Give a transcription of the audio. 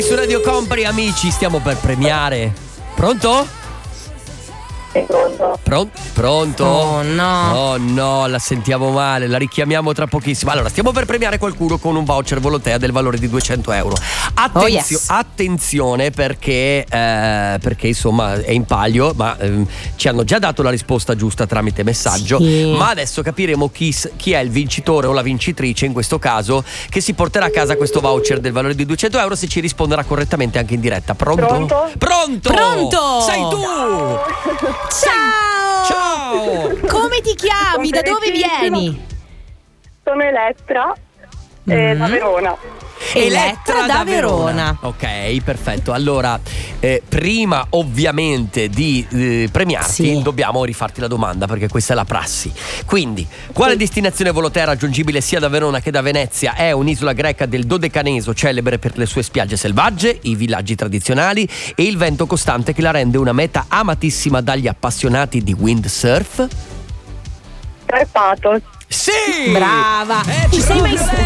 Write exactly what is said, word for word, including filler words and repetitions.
Su Radio Company, amici, stiamo per premiare. Pronto? Sei pronto? Pronto? Pronto? Oh no. Oh no, la sentiamo male, la richiamiamo tra pochissimo. Allora, stiamo per premiare qualcuno con un voucher Volotea del valore di duecento euro. Attenzio- Oh, yes. Attenzione perché, eh, perché insomma è in palio, ma ehm, ci hanno già dato la risposta giusta tramite messaggio. Sì. Ma adesso capiremo chi, s- chi è il vincitore o la vincitrice in questo caso, che si porterà a casa questo voucher del valore di duecento euro se ci risponderà correttamente anche in diretta. Pronto? Pronto? Pronto? Pronto? Sei tu! Ciao! Ciao! Come ti chiami? Da dove vieni? Sono Elettra, eh, Mm. da Verona. Elettra da Verona. Ok, perfetto. Allora, eh, prima ovviamente di eh, premiarti, Sì. dobbiamo rifarti la domanda perché questa è la prassi. Quindi, quale destinazione volotea raggiungibile sia da Verona che da Venezia è un'isola greca del Dodecaneso, celebre per le sue spiagge selvagge, i villaggi tradizionali e il vento costante che la rende una meta amatissima dagli appassionati di windsurf? Carpato. Sì! Brava. Eh, Ci sei mai